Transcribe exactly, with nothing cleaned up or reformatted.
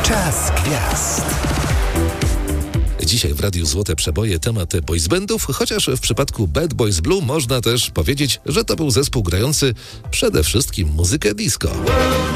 Czas gwiazd. Dzisiaj w Radiu Złote Przeboje temat boys bandów, chociaż w przypadku Bad Boys Blue można też powiedzieć, że to był zespół grający przede wszystkim muzykę disco.